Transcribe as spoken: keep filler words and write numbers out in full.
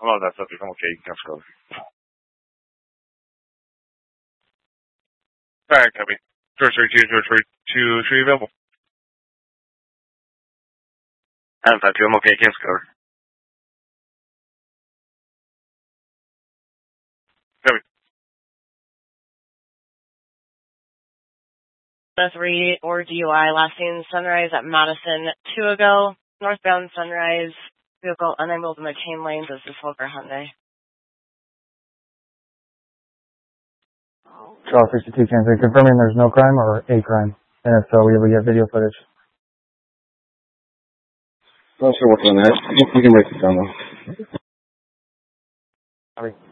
Hello, that's up. I'm okay. You can go. Alright, copy. George thirty-two, George thirty-two, should be available. I'm five two, I'm okay. Can't cover. Copy. three or D U I, last seen Sunrise at Madison two ago. Northbound Sunrise, vehicle unable to maintain lanes as the Silver Hyundai. Charles sixty-two, Kansas, confirming there's no crime or a crime. And if so, we we have video footage. Well, sure, working on that. You can break it down though. Sorry.